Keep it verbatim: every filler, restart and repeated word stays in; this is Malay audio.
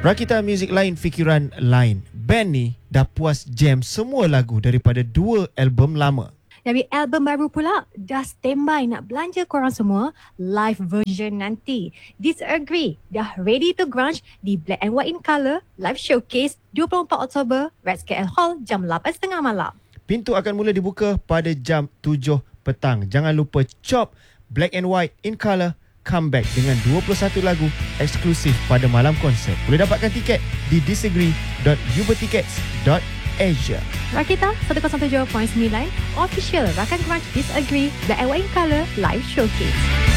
Rakita Music lain, fikiran lain. Band ni dah puas jam semua lagu daripada dua album lama. Dari album baru pula, dah standby nak belanja korang semua live version nanti. Disagree, dah ready to grunge di Black and White in Colour live showcase dua puluh empat Oktober, Rex K L Hall jam lapan tiga puluh malam. Pintu akan mula dibuka pada jam tujuh petang. Jangan lupa cop Black and White in Colour comeback dengan dua puluh satu lagu eksklusif pada malam konsert. Boleh dapatkan tiket di disagree dot ubertickets dot asia. Rakita seratus tujuh perpuluhan sembilan Official Rakan Grunge Disagree Black and White in Colour live showcase.